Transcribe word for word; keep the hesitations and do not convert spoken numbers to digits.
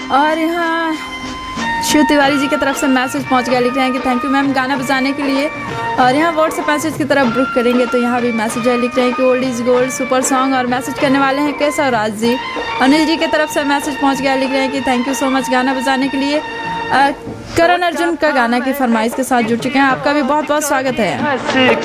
और यहाँ शिव तिवारी जी की तरफ से मैसेज पहुंच गया, लिख रहे हैं कि थैंक यू मैम गाना बजाने के लिए। और यहाँ व्हाट्सएप मैसेज की तरफ रुख करेंगे तो यहाँ भी मैसेज है, लिख रहे हैं कि old is gold super song. और मैसेज करने वाले हैं केशव राज जी। अनिल जी की तरफ से मैसेज पहुंच गया, लिख रहे हैं कि थैंक यू सो मच गाना बजाने के लिए। करण अर्जुन का गाना की फरमाइश के साथ जुड़ चुके हैं, आपका भी बहुत बहुत स्वागत है।